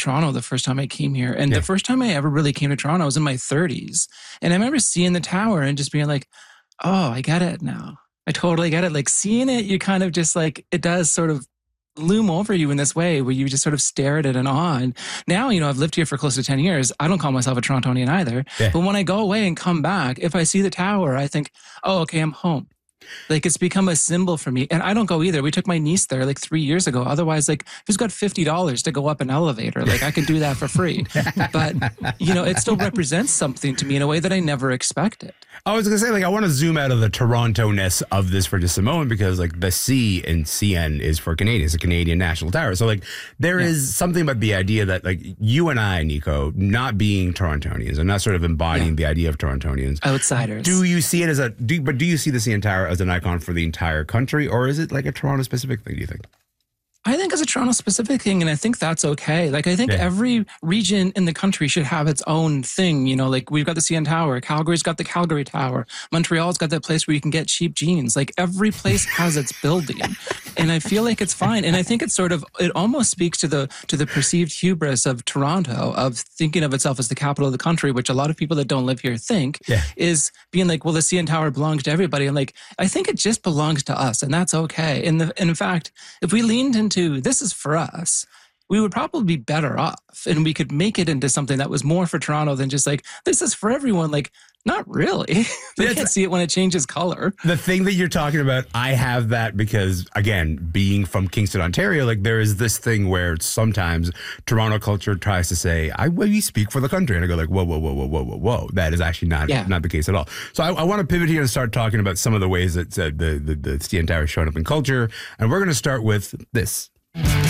Toronto the first time I came here. And the first time I ever really came to Toronto, I was in my 30s. And I remember seeing the tower and just being like, oh, I get it now. I totally get it. Like seeing it, you kind of just like, it does sort of loom over you in this way where you just sort of stare at it in awe. And now, I've lived here for close to 10 years. I don't call myself a Torontonian either. Yeah. But when I go away and come back, if I see the tower, I think, oh, okay, I'm home. Like it's become a symbol for me. And I don't go either. We took my niece there like 3 years ago. Otherwise, like who's got $50 to go up an elevator? Like I could do that for free. But, it still represents something to me in a way that I never expected. I was going to say, like, I want to zoom out of the Toronto-ness of this for just a moment because, like, the C in CN is for Canadian. It's a Canadian National Tower. So, like, there is something about the idea that, like, you and I, Nico, not being Torontonians and not sort of embodying the idea of Torontonians. Outsiders. Do you see it do you see the CN Tower as an icon for the entire country, or is it, like, a Toronto-specific thing, do you think? I think it's a Toronto-specific thing, and I think that's okay. Like, I think every region in the country should have its own thing. Like we've got the CN Tower, Calgary's got the Calgary Tower, Montreal's got that place where you can get cheap jeans. Like, every place has its building, and I feel like it's fine. And I think it's it almost speaks to the perceived hubris of Toronto, of thinking of itself as the capital of the country, which a lot of people that don't live here think is being like, well, the CN Tower belongs to everybody. And like, I think it just belongs to us, and that's okay. And in fact, if we leaned into this is for us, we would probably be better off, and we could make it into something that was more for Toronto than just like, this is for everyone. Like, not really. They can't see it when it changes color. The thing that you're talking about, I have that because, again, being from Kingston, Ontario, like there is this thing where sometimes Toronto culture tries to say, we speak for the country. And I go like, whoa. That is actually not the case at all. So I want to pivot here and start talking about some of the ways that the CN Tower is showing up in culture. And we're going to start with this.